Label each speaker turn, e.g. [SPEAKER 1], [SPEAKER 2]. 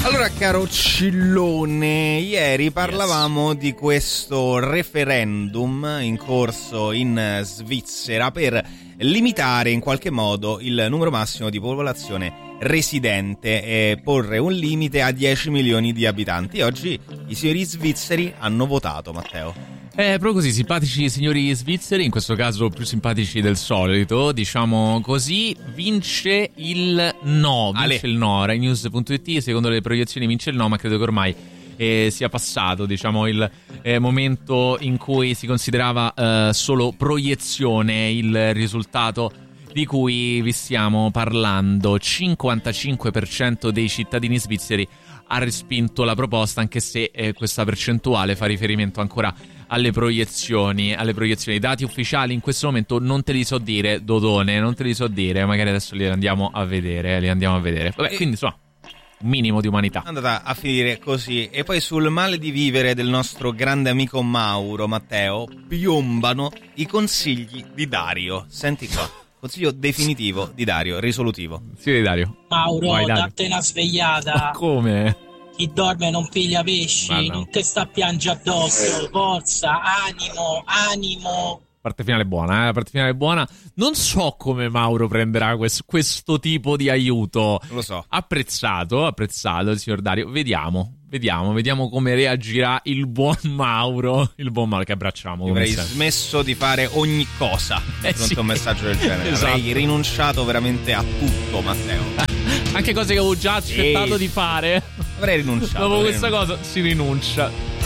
[SPEAKER 1] Allora, caro Cillone, ieri parlavamo di questo referendum in corso in Svizzera per limitare in qualche modo il numero massimo di popolazione residente e porre un limite a 10 milioni di abitanti. Oggi i signori svizzeri hanno votato, Matteo.
[SPEAKER 2] Proprio così, simpatici signori svizzeri, in questo caso più simpatici del solito, diciamo così. Vince il no, Rai News.it, secondo le proiezioni vince il no, ma credo che ormai sia passato, diciamo, il momento in cui si considerava solo proiezione il risultato di cui vi stiamo parlando. 55% dei cittadini svizzeri ha respinto la proposta, anche se questa percentuale fa riferimento ancora alle proiezioni. I dati ufficiali in questo momento non te li so dire, Dodone, non te li so dire, magari adesso li andiamo a vedere. Vabbè, quindi insomma, un minimo di umanità. È
[SPEAKER 1] andata a finire così. E poi sul male di vivere del nostro grande amico Mauro, Matteo, piombano i consigli di Dario. Senti qua. Consiglio definitivo di Dario, risolutivo.
[SPEAKER 2] Sì, di Dario.
[SPEAKER 3] Mauro, date una svegliata.
[SPEAKER 2] Ma come?
[SPEAKER 3] Chi dorme non piglia pesci, non te sta a piangere addosso. Forza, animo.
[SPEAKER 2] Parte finale buona. Non so come Mauro prenderà questo tipo di aiuto.
[SPEAKER 1] Non lo so.
[SPEAKER 2] Apprezzato il signor Dario. Vediamo come reagirà il buon Mauro che abbracciamo.
[SPEAKER 1] Avrei smesso di fare ogni cosa di fronte a un messaggio del genere. Esatto. Avrei rinunciato veramente a tutto, Matteo.
[SPEAKER 2] Anche cose che avevo già accettato di fare.
[SPEAKER 1] Avrei rinunciato.
[SPEAKER 2] Dopo questa cosa si rinuncia.